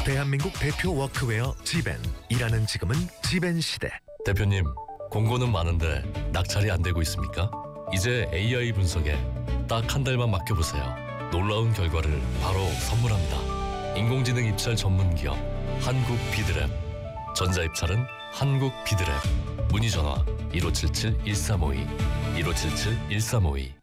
대한민국 대표 워크웨어 지벤. 일하는 지금은 지벤 시대. 대표님, 공고는 많은데 낙찰이 안 되고 있습니까? 이제 AI 분석에 딱 한 달만 맡겨보세요. 놀라운 결과를 바로 선물합니다. 인공지능 입찰 전문 기업 한국 비드랩. 전자입찰은 한국 비드랩. 문의 전화 1577-1352 1577-1352